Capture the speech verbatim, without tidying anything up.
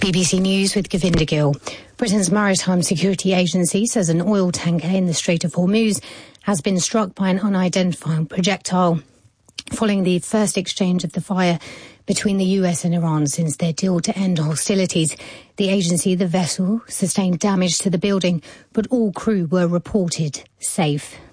B B C News with Govinda Gill. Britain's Maritime Security Agency says an oil tanker in the Strait of Hormuz has been struck by an unidentified projectile, following the first exchange of the fire between the U S and Iran since their deal to end hostilities. The agency, the vessel, sustained damage to the building, but all crew were reported safe.